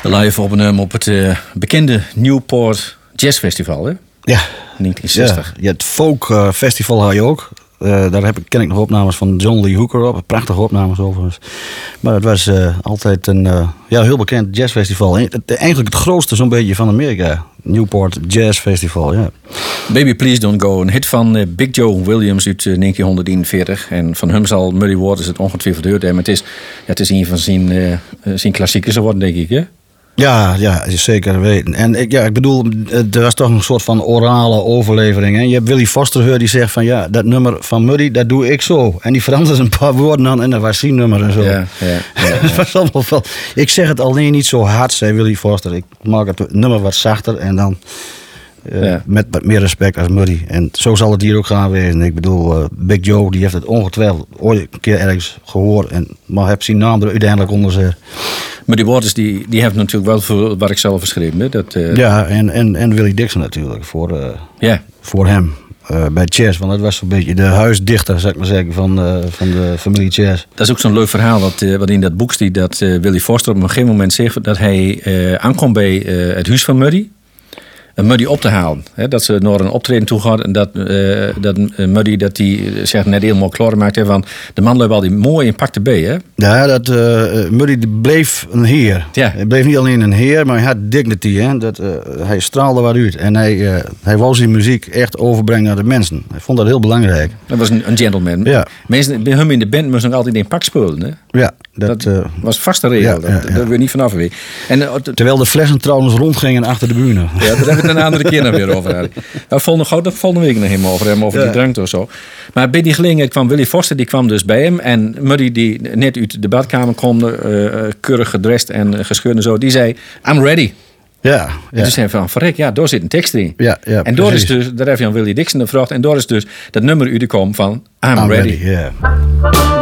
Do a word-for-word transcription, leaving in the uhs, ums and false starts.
Live opgenomen op het uh, bekende Newport Jazz Festival, hè? Ja. negentien zestig. Ja, ja, het Folk uh, Festival had je ook. Uh, daar heb ik, ken ik nog opnames van John Lee Hooker op. Prachtige opnames overigens. Maar het was uh, altijd een uh, ja, heel bekend jazzfestival. Het, eigenlijk het grootste zo'n beetje van Amerika. Newport Jazz Festival, ja. Baby Please Don't Go. Een hit van uh, Big Joe Williams uit uh, negentien eenenveertig. En van hem zal Muddy Waters het ongetwijfeld gehoord hebben. Maar het is, ja, het is een van zijn, uh, zijn klassiekers geworden, denk ik, hè? Ja, ja, zeker weten. En ik, ja, ik bedoel, er was toch een soort van orale overlevering. Hè? Je hebt Willie Foster gehoord die zegt van ja, dat nummer van Muddy, dat doe ik zo. En die veranderde een paar woorden aan en dat was zijn nummer en zo. Ja, ja, ja, ja. Het was allemaal wel, ik zeg het alleen niet zo hard, zei Willie Foster. Ik maak het nummer wat zachter en dan uh, ja. met wat meer respect als Muddy. En zo zal het hier ook gaan wezen. Ik bedoel, uh, Big Joe die heeft het ongetwijfeld ooit een keer ergens gehoord. En, maar heeft zijn naam er uiteindelijk onder gezet. Muddy Waters die, die heeft natuurlijk wel voor wat ik zelf geschreven. Hè? Dat, uh... Ja, en, en, en Willie Dixon natuurlijk voor, uh, ja. voor hem. Uh, bij Chess, want dat was zo'n beetje de huisdichter, zou ik maar zeggen, van, uh, van de familie Chess. Dat is ook zo'n leuk verhaal wat, uh, wat in dat boek staat, dat uh, Willie Foster op een gegeven moment zegt dat hij uh, aankomt bij uh, het huis van Muddy. Een Muddy op te halen. Hè, dat ze naar een optreden toe gaat en dat, uh, dat uh, Muddy dat die zegt net helemaal klaar maakt hè, van de man loopt al die mooi in pakte B, hè? Ja, dat uh, Muddy bleef een heer. Ja. Hij bleef niet alleen een heer, maar hij had dignity. Hè? Dat, uh, hij straalde wat uit en hij, uh, hij wou zijn muziek echt overbrengen naar de mensen. Hij vond dat heel belangrijk. Dat was een, een gentleman. Ja. Mensen bij hem in de band moesten nog altijd in pak spelen, hè? Ja, dat, dat uh, was vaste regel. Ja, ja, ja. Dat, daar wil je niet vanaf weer. En, uh, t- Terwijl de flessen trouwens rondgingen achter de bühne. Ja, daar hebben we het een andere keer nog weer over. Nou, volgende, dat volgende week nog helemaal over hem, over ja. die drank of zo. Maar bij die gelegenheid kwam Willie Foster, die kwam dus bij hem. En Muddy, die net uit de badkamer kwam, uh, keurig gedrest en gescheurd en zo, die zei, I'm ready. Ja, ja. En toen zei hij van, verrek, ja, daar zit een tekst in. Ja, ja, en door is dus, daar heb je aan Willie Dixon gevraagd. En door is dus dat nummer uitgekomen van I'm, I'm ready. ready yeah.